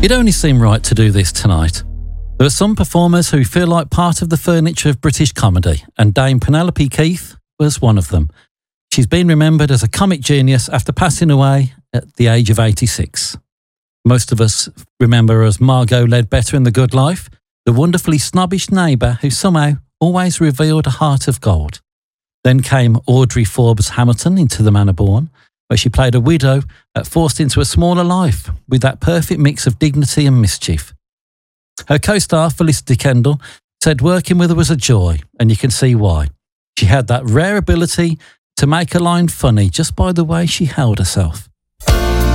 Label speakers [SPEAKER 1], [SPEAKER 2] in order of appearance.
[SPEAKER 1] It only seemed right to do this tonight. There are some performers who feel like part of the furniture of British comedy, and Dame Penelope Keith was one of them. She's been remembered as a comic genius after passing away at the age of 86. Most of us remember her as Margot Ledbetter in The Good Life, the wonderfully snobbish neighbour who somehow always revealed a heart of gold. Then came Audrey Forbes Hamilton in To the Manor Born, where she played a widow forced into a smaller life with that perfect mix of dignity and mischief. Her co-star Felicity Kendall said working with her was a joy, and you can see why. She had that rare ability to make a line funny just by the way she held herself.